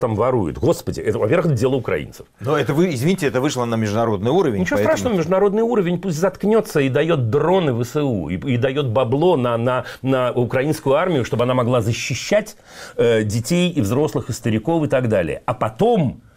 там ворует. Господи, это, во-первых, это дело украинцев. Но это вы, извините, это вышло на международный уровень. Ничего страшного, международный уровень пусть заткнется и дает дроны ВСУ, и дает бабло на украинскую армию, чтобы она могла защищать детей и взрослых, и стариков, и так далее. А потом